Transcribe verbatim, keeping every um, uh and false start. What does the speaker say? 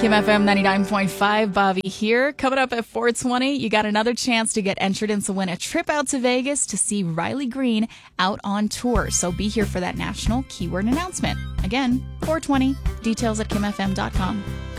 Kim F M ninety-nine point five, Bobby here. Coming up at four twenty, you got another chance to get entered in to win a trip out to Vegas to see Riley Green out on tour. So be here for that national keyword announcement. Again, four twenty, details at kim f m dot com.